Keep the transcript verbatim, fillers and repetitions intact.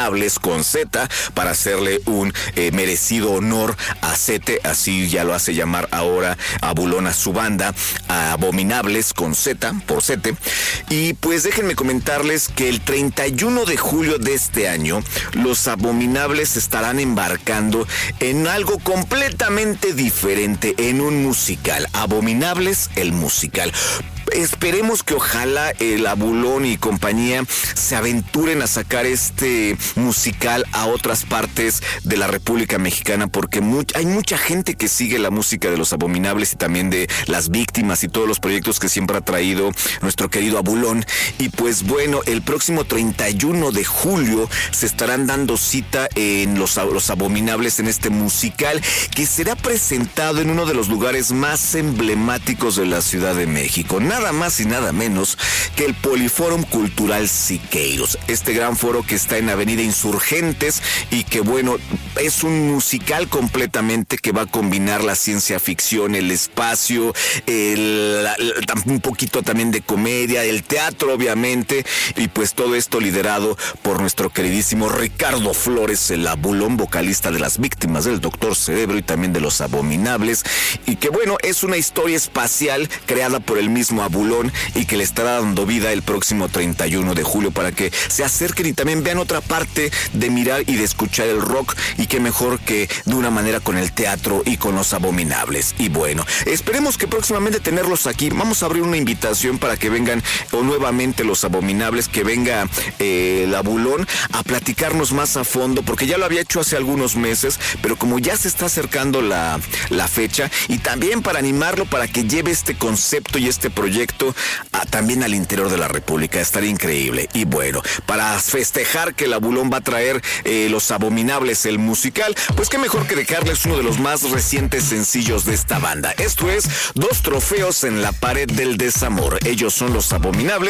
Abominables con Z para hacerle un eh, merecido honor a Sete, así ya lo hace llamar ahora Abulón a su banda, a Abominables con Z, por Sete. Y pues déjenme comentarles que el treinta y uno de julio de este año, los Abominables estarán embarcando en algo completamente diferente, en un musical, Abominables el musical. Esperemos que ojalá el Abulón y compañía se aventuren a sacar este musical a otras partes de la República Mexicana, porque much, hay mucha gente que sigue la música de los Abominables y también de Las Víctimas y todos los proyectos que siempre ha traído nuestro querido Abulón. Y pues bueno, el próximo treinta y uno de julio se estarán dando cita en los, los Abominables en este musical, que será presentado en uno de los lugares más emblemáticos de la Ciudad de México. Nada más y nada menos que el Poliforum Cultural Siqueiros, este gran foro que está en Avenida Insurgentes y que bueno, es un musical completamente que va a combinar la ciencia ficción, el espacio, el, la, un poquito también de comedia, el teatro obviamente, y pues todo esto liderado por nuestro queridísimo Ricardo Flores, el Abulón, vocalista de Las Víctimas, del Doctor Cerebro y también de los Abominables, y que bueno, es una historia espacial creada por el mismo Abulón y que le estará dando vida el próximo treinta y uno de julio para que se acerquen y también vean otra parte de mirar y de escuchar el rock, y qué mejor que de una manera con el teatro y con los Abominables. Y bueno, esperemos que próximamente tenerlos aquí. Vamos a abrir una invitación para que vengan o nuevamente los Abominables, que venga eh, el Abulón a platicarnos más a fondo, porque ya lo había hecho hace algunos meses, pero como ya se está acercando la, la fecha, y también para animarlo para que lleve este concepto y este proyecto a, también al interior de la República. Estaría increíble. Y bueno, para festejar que el Abulón va a traer eh, los Abominables el musical, pues qué mejor que dejarles uno de los más recientes sencillos de esta banda. Esto es Dos Trofeos en la Pared del Desamor. Ellos son los Abominables.